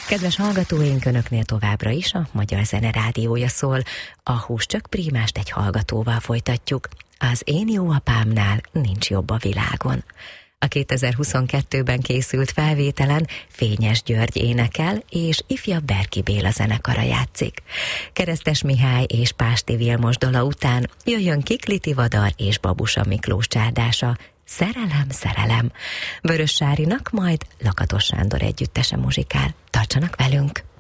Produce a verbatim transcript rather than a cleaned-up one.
Kedves hallgatóink, önöknél továbbra is a Magyar Zene Rádiója szól. A Húscsök prímást egy hallgatóval folytatjuk. Az Én jó apámnál nincs jobb a világon. A kétezer-huszonkettőben készült felvételen Fényes György énekel, és ifjabb Berki Béla zenekara játszik. Keresztes Mihály és Pásti Vilmos dala után jöjjön Kikli Tivadar és Babusa Miklós csárdása, Szerelem, szerelem. Vörös Sárinak majd Lakatos Sándor együttese muzsikál. Tartsanak velünk!